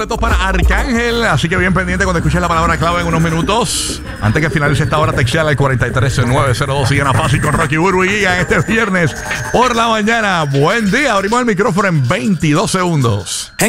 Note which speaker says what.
Speaker 1: boletos para Arcángel. Así que bien pendiente cuando escuches la palabra clave en unos minutos. Antes que finalice esta hora, texteala al 43902. Sigan a Fácil con Rocky Burbu y Giga este viernes por la mañana. Buen día. Abrimos el micrófono en 22 segundos.